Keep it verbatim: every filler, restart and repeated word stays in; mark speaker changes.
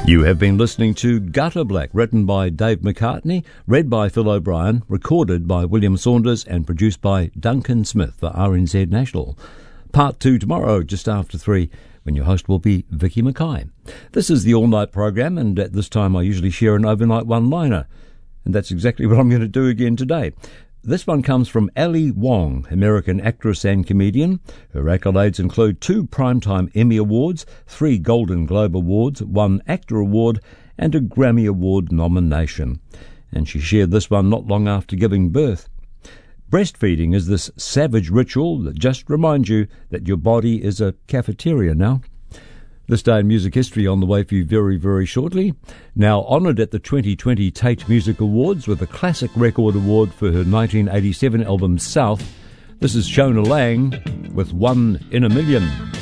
Speaker 1: You have been listening to Gutter Black, written by Dave McCartney, read by Phil O'Brien, recorded by William Saunders and produced by Duncan Smith for R N Z National. Part two tomorrow, just after three, when your host will be Vicky Mackay. This is the all-night program, and at this time I usually share an overnight one-liner, and that's exactly what I'm going to do again today. This one comes from Ali Wong, American actress and comedian. Her accolades include two Primetime Emmy Awards, three Golden Globe Awards, one Actor Award, and a Grammy Award nomination. And she shared this one not long after giving birth. Breastfeeding is this savage ritual that just reminds you that your body is a cafeteria now. This day in music history on the way for you very, very shortly. Now honoured at the twenty twenty Tate Music Awards with a Classic Record Award for her nineteen eighty-seven album South, this is Shona Lang with One in a Million.